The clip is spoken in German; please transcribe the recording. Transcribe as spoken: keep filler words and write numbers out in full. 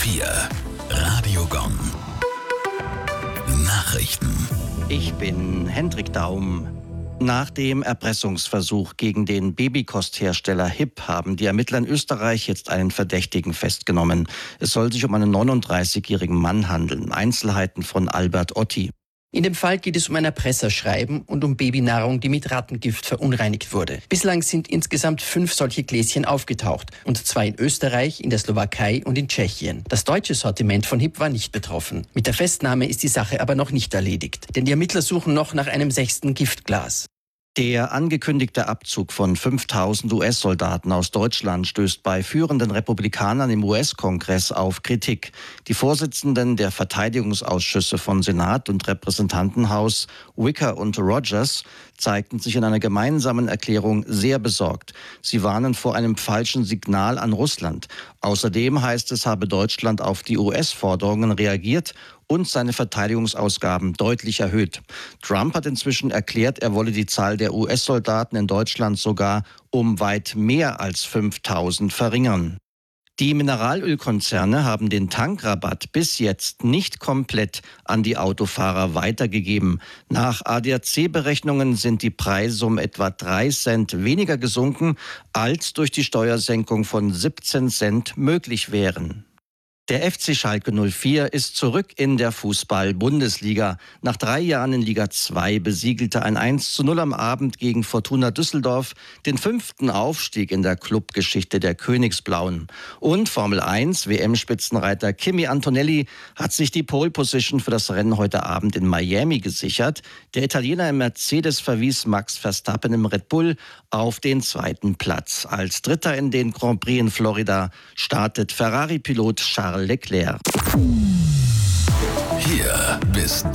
vier Radiogon Nachrichten. Ich bin Hendrik Daum. Nach dem Erpressungsversuch gegen den Babykosthersteller Hipp haben die Ermittler in Österreich jetzt einen Verdächtigen festgenommen. Es soll sich um einen neununddreißigjährigen Mann handeln. Einzelheiten von Albert Otti. In dem Fall geht es um ein Erpresserschreiben und um Babynahrung, die mit Rattengift verunreinigt wurde. Bislang sind insgesamt fünf solche Gläschen aufgetaucht, und zwar in Österreich, in der Slowakei und in Tschechien. Das deutsche Sortiment von Hipp war nicht betroffen. Mit der Festnahme ist die Sache aber noch nicht erledigt, denn die Ermittler suchen noch nach einem sechsten Giftglas. Der angekündigte Abzug von fünftausend U S-Soldaten aus Deutschland stößt bei führenden Republikanern im U S-Kongress auf Kritik. Die Vorsitzenden der Verteidigungsausschüsse von Senat und Repräsentantenhaus, Wicker und Rogers, zeigten sich in einer gemeinsamen Erklärung sehr besorgt. Sie warnen vor einem falschen Signal an Russland. Außerdem heißt es, habe Deutschland auf die U S-Forderungen reagiert und seine Verteidigungsausgaben deutlich erhöht. Trump hat inzwischen erklärt, er wolle die Zahl der U S-Soldaten in Deutschland sogar um weit mehr als fünftausend verringern. Die Mineralölkonzerne haben den Tankrabatt bis jetzt nicht komplett an die Autofahrer weitergegeben. Nach A D A C-Berechnungen sind die Preise um etwa drei Cent weniger gesunken, als durch die Steuersenkung von siebzehn Cent möglich wären. Der F C Schalke null vier ist zurück in der Fußball-Bundesliga. Nach drei Jahren in Liga zwei besiegelte ein eins zu null am Abend gegen Fortuna Düsseldorf den fünften Aufstieg in der Clubgeschichte der Königsblauen. Und Formel eins W M-Spitzenreiter Kimi Antonelli hat sich die Pole-Position für das Rennen heute Abend in Miami gesichert. Der Italiener im Mercedes verwies Max Verstappen im Red Bull auf den zweiten Platz. Als Dritter in den Grand Prix in Florida startet Ferrari-Pilot Charles Leclerc. Hier bist